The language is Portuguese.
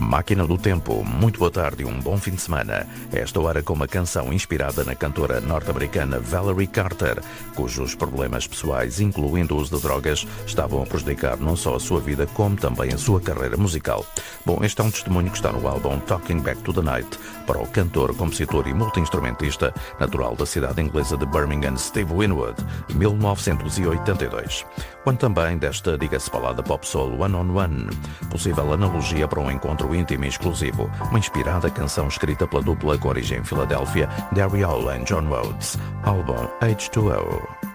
Máquina do Tempo, muito boa tarde e um bom fim de semana. Esta hora com uma canção inspirada na cantora norte-americana Valerie Carter, cujos problemas pessoais, incluindo o uso de drogas, estavam a prejudicar não só a sua vida, como também a sua carreira musical. Bom, este é um testemunho que está no álbum Talking Back to the Night, para o cantor, compositor e multi-instrumentista natural da cidade inglesa de Birmingham, Steve Winwood, 1982. Quando também desta, diga-se, balada pop soul One on One, possível analogia para um encontro íntimo e exclusivo, uma inspirada canção escrita pela dupla com origem em Filadélfia, Daryl Hall e John Rhodes, álbum H2O.